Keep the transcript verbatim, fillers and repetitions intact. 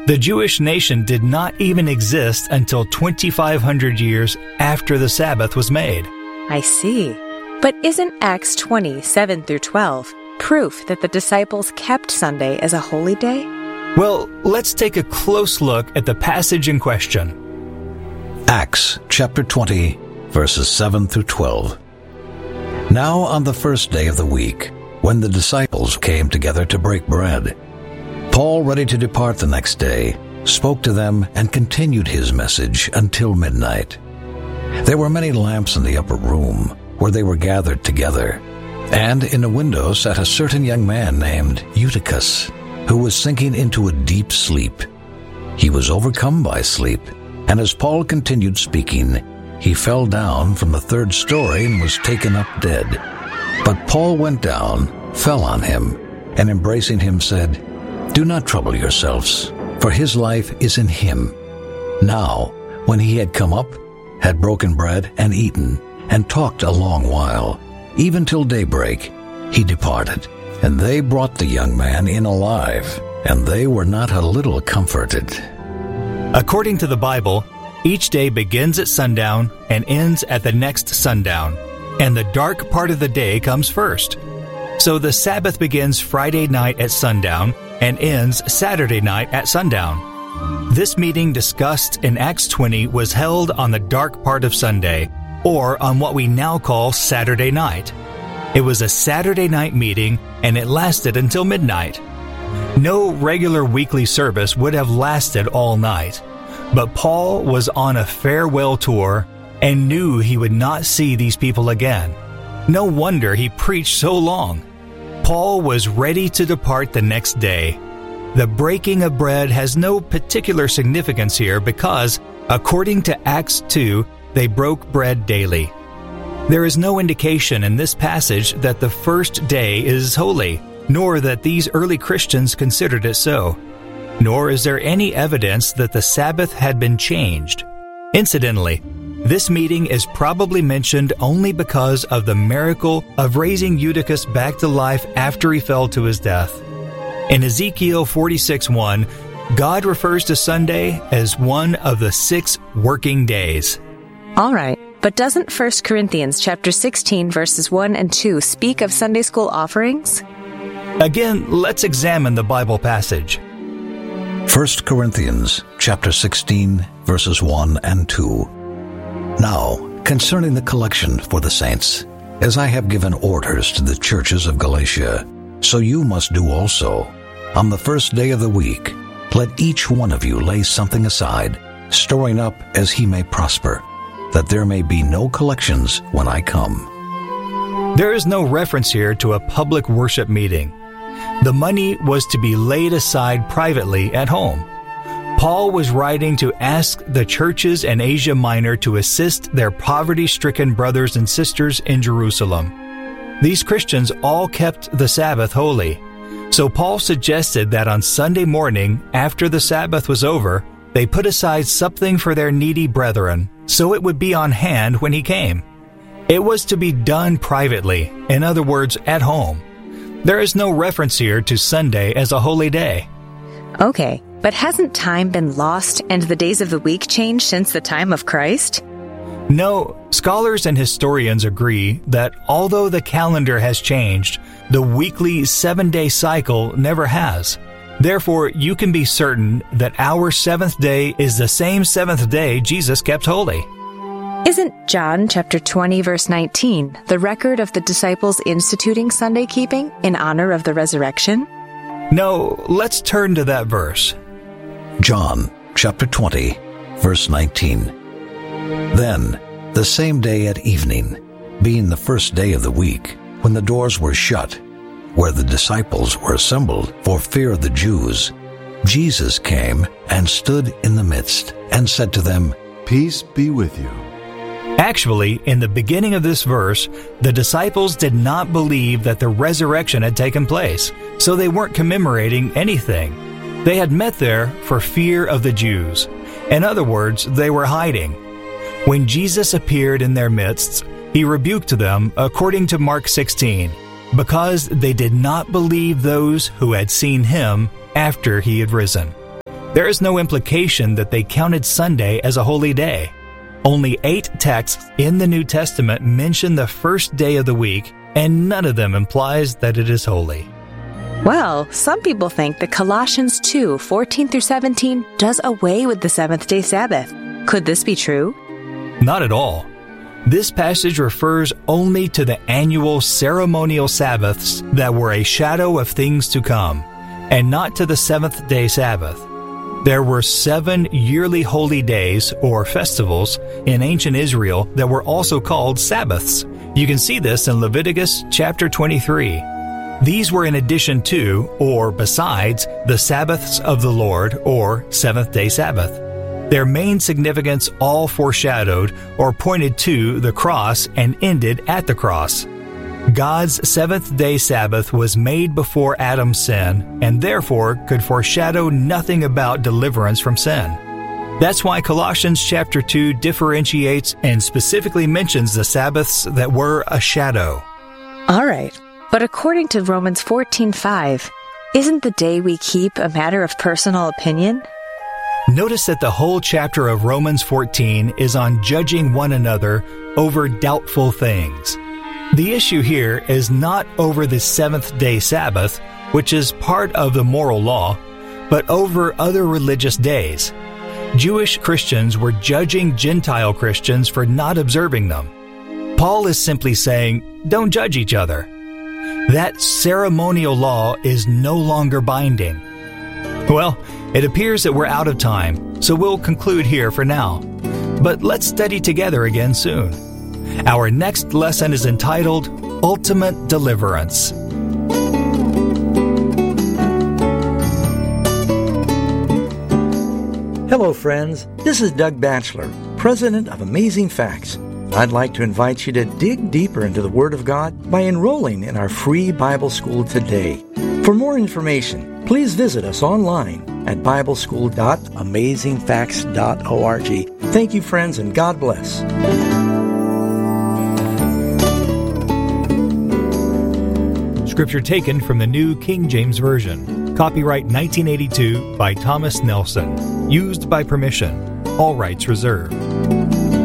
The Jewish nation did not even exist until twenty-five hundred years after the Sabbath was made. I see. But isn't Acts twenty, seven through twelve proof that the disciples kept Sunday as a holy day? Well, let's take a close look at the passage in question. Acts chapter twenty, verses seven through twelve. Now on the first day of the week, when the disciples came together to break bread, Paul, ready to depart the next day, spoke to them and continued his message until midnight. There were many lamps in the upper room where they were gathered together, and in a window sat a certain young man named Eutychus, who was sinking into a deep sleep. He was overcome by sleep, and as Paul continued speaking, he fell down from the third story and was taken up dead. But Paul went down, fell on him, and embracing him said, "Do not trouble yourselves, for his life is in him." Now, when he had come up, had broken bread and eaten, and talked a long while, even till daybreak, he departed. And they brought the young man in alive, and they were not a little comforted. According to the Bible, each day begins at sundown and ends at the next sundown, and the dark part of the day comes first. So the Sabbath begins Friday night at sundown and ends Saturday night at sundown. This meeting discussed in Acts twenty was held on the dark part of Sunday, or on what we now call Saturday night. It was a Saturday night meeting, and it lasted until midnight. No regular weekly service would have lasted all night, but Paul was on a farewell tour and knew he would not see these people again. No wonder he preached so long. Paul was ready to depart the next day. The breaking of bread has no particular significance here because, according to Acts two, they broke bread daily. There is no indication in this passage that the first day is holy, nor that these early Christians considered it so. Nor is there any evidence that the Sabbath had been changed. Incidentally, this meeting is probably mentioned only because of the miracle of raising Eutychus back to life after he fell to his death. In Ezekiel forty-six one, God refers to Sunday as one of the six working days. All right, but doesn't First Corinthians chapter sixteen verses one and two speak of Sunday school offerings? Again, let's examine the Bible passage. First Corinthians chapter sixteen verses one and two. Now, concerning the collection for the saints, as I have given orders to the churches of Galatia, so you must do also. On the first day of the week, let each one of you lay something aside, storing up as he may prosper, that there may be no collections when I come. There is no reference here to a public worship meeting. The money was to be laid aside privately at home. Paul was writing to ask the churches in Asia Minor to assist their poverty-stricken brothers and sisters in Jerusalem. These Christians all kept the Sabbath holy. So Paul suggested that on Sunday morning, after the Sabbath was over, they put aside something for their needy brethren, so it would be on hand when he came. It was to be done privately, in other words, at home. There is no reference here to Sunday as a holy day. Okay, but hasn't time been lost and the days of the week changed since the time of Christ? No, scholars and historians agree that although the calendar has changed, the weekly seven-day cycle never has. Therefore, you can be certain that our seventh day is the same seventh day Jesus kept holy. Isn't John chapter twenty verse nineteen the record of the disciples instituting Sunday keeping in honor of the resurrection? No, let's turn to that verse. John chapter twenty, verse nineteen. Then, the same day at evening, being the first day of the week, when the doors were shut, where the disciples were assembled for fear of the Jews, Jesus came and stood in the midst and said to them, "Peace be with you." Actually, in the beginning of this verse, the disciples did not believe that the resurrection had taken place, so they weren't commemorating anything. They had met there for fear of the Jews. In other words, they were hiding. When Jesus appeared in their midst, he rebuked them, according to Mark sixteen, because they did not believe those who had seen him after he had risen. There is no implication that they counted Sunday as a holy day. Only eight texts in the New Testament mention the first day of the week, and none of them implies that it is holy. Well, some people think that Colossians two, fourteen through seventeen does away with the seventh-day Sabbath. Could this be true? Not at all. This passage refers only to the annual ceremonial Sabbaths that were a shadow of things to come, and not to the seventh-day Sabbath. There were seven yearly holy days, or festivals, in ancient Israel that were also called Sabbaths. You can see this in Leviticus chapter twenty-three. These were in addition to, or besides, the Sabbaths of the Lord, or seventh-day Sabbath. Their main significance all foreshadowed or pointed to the cross and ended at the cross. God's seventh-day Sabbath was made before Adam's sin, and therefore could foreshadow nothing about deliverance from sin. That's why Colossians chapter two differentiates and specifically mentions the Sabbaths that were a shadow. All right. But according to Romans fourteen five, isn't the day we keep a matter of personal opinion? Notice that the whole chapter of Romans fourteen is on judging one another over doubtful things. The issue here is not over the seventh-day Sabbath, which is part of the moral law, but over other religious days. Jewish Christians were judging Gentile Christians for not observing them. Paul is simply saying, don't judge each other. That ceremonial law is no longer binding. Well, it appears that we're out of time, so we'll conclude here for now. But let's study together again soon. Our next lesson is entitled Ultimate Deliverance. Hello, friends. This is Doug Batchelor, president of Amazing Facts. I'd like to invite you to dig deeper into the Word of God by enrolling in our free Bible school today. For more information, please visit us online at bible school dot amazing facts dot org. Thank you, friends, and God bless. Scripture taken from the New King James Version. Copyright nineteen eighty-two by Thomas Nelson. Used by permission. All rights reserved.